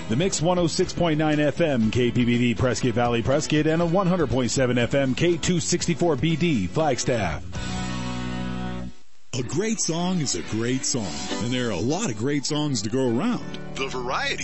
The Mix 106.9 FM KPBV Prescott Valley Prescott and a 100.7 FM K264BD Flagstaff. A great song is a great song, and there are a lot of great songs to go around. The variety